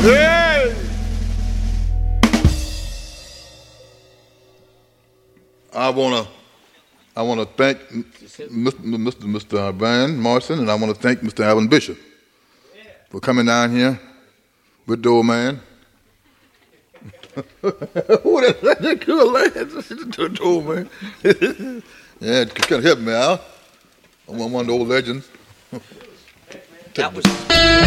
Hey! I wanna thank Mr. Van Morrison, and I want to thank Mr. Alvin Bishop for coming down here with the old man. Who that cool lad? The old man. Yeah, kind of help me out. I'm one of the old legends. That was